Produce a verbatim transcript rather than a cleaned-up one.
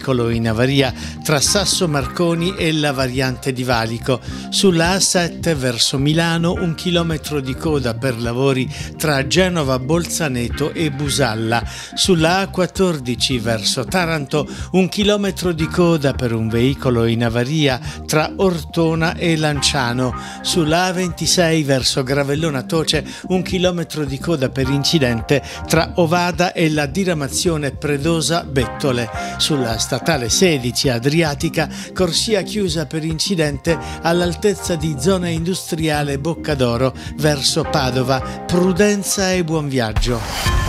veicolo in avaria tra Sasso Marconi e la variante di Valico. Sulla A sette verso Milano un chilometro di coda per lavori tra Genova Bolzaneto e Busalla. Sulla A quattordici verso Taranto un chilometro di coda per un veicolo in avaria tra Ortona e Lanciano. Sulla A ventisei verso Gravellona Toce un chilometro di coda per incidente tra Ovada e la diramazione Predosa Bettole. Sulla statale sedici Adriatica corsia chiusa per incidente all'altezza di zona industriale Boccadoro verso Padova. Prudenza e buon viaggio.